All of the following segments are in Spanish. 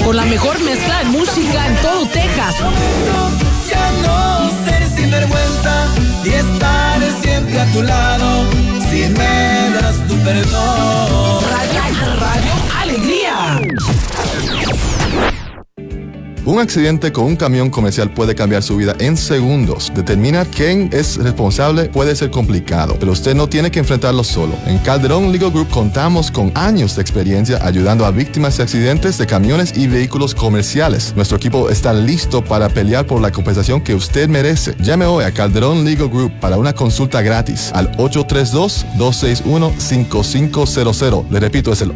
con la mejor mezcla de música en todo Texas. Ya no ser sinvergüenza y estar siempre a tu lado si me das tu perdón. Radio Alegría. Un accidente con un camión comercial puede cambiar su vida en segundos. Determinar quién es responsable puede ser complicado, pero usted no tiene que enfrentarlo solo. En Calderón Legal Group contamos con años de experiencia ayudando a víctimas de accidentes de camiones y vehículos comerciales. Nuestro equipo está listo para pelear por la compensación que usted merece. Llame hoy a Calderón Legal Group para una consulta gratis al 832-261-5500. Le repito, es el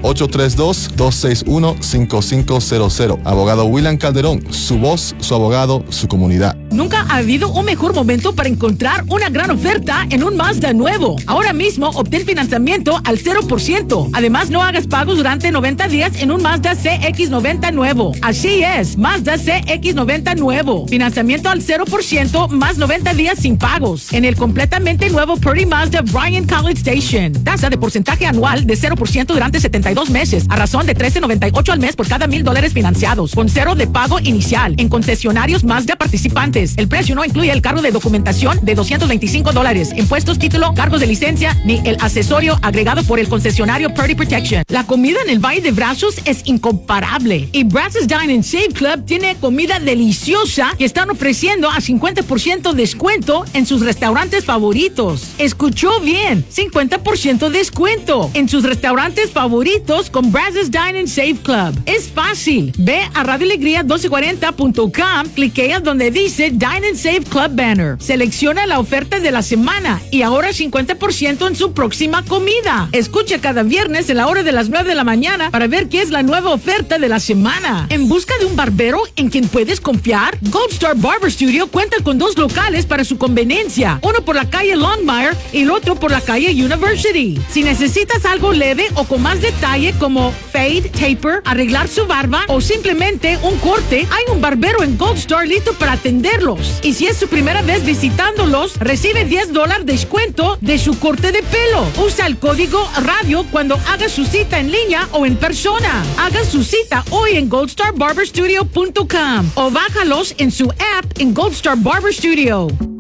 832-261-5500. Abogado William Calderón. Su voz, su abogado, su comunidad. Nunca ha habido un mejor momento para encontrar una gran oferta en un Mazda nuevo. Ahora mismo obtén financiamiento al 0%. Además, no hagas pagos durante 90 días en un Mazda CX-90 nuevo. Así es, Mazda CX-90 nuevo. Financiamiento al 0% más 90 días sin pagos. En el completamente nuevo Purdy Mazda Bryan College Station. Tasa de porcentaje anual de 0% durante 72 meses. A razón de $13.98 al mes por cada $1,000 financiados. Con cero de pago inicial en concesionarios Mazda participantes. El precio no incluye el cargo de documentación de $225, impuestos, título, cargos de licencia, ni el accesorio agregado por el concesionario Purdy Protection. La comida en el Valle de Brazos es incomparable y Brazos Dine and Save Club tiene comida deliciosa que están ofreciendo a 50% descuento en sus restaurantes favoritos. Escuchó bien, 50% descuento en sus restaurantes favoritos con Brazos Dine and Save Club. Es fácil, ve a radioalegría1240.com, cliquea donde dice Dine and Save Club banner. Selecciona la oferta de la semana y ahorra 50% en su próxima comida. Escucha cada viernes en la hora de las 9 de la mañana para ver qué es la nueva oferta de la semana. ¿En busca de un barbero en quien puedes confiar? Gold Star Barber Studio cuenta con 2 locales para su conveniencia. Uno por la calle Longmire y el otro por la calle University. Si necesitas algo leve o con más detalle como fade, taper, arreglar su barba o simplemente un corte, hay un barbero en Gold Star listo para atenderlos. Y si es su primera vez visitándolos, recibe $10 descuento de su corte de pelo. Usa el código radio cuando haga su cita en línea o en persona. Haga su cita hoy en goldstarbarberstudio.com o bájalos en su app en Gold Star Barber Studio.